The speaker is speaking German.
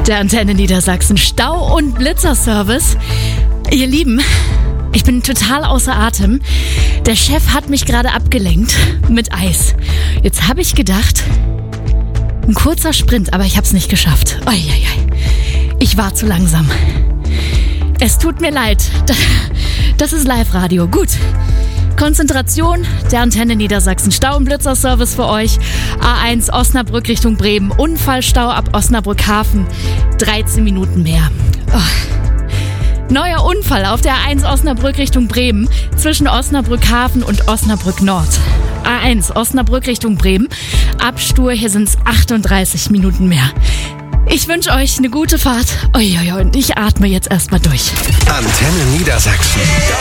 Der Antenne Niedersachsen Stau- und Blitzerservice. Ihr Lieben, ich bin total außer Atem. Der Chef hat mich gerade abgelenkt mit Eis. Jetzt habe ich gedacht, ein kurzer Sprint, aber ich habe es nicht geschafft. Ich war zu langsam. Es tut mir leid. Das ist Live-Radio. Gut. Konzentration, der Antenne Niedersachsen Stau- und Blitzerservice für euch. A1 Osnabrück Richtung Bremen. Unfallstau ab Osnabrück Hafen. 13 Minuten mehr. Oh. Neuer Unfall auf der A1 Osnabrück Richtung Bremen zwischen Osnabrück Hafen und Osnabrück Nord. A1 Osnabrück Richtung Bremen. Abstur, hier sind es 38 Minuten mehr. Ich wünsche euch eine gute Fahrt. Und ich atme jetzt erstmal durch. Antenne Niedersachsen.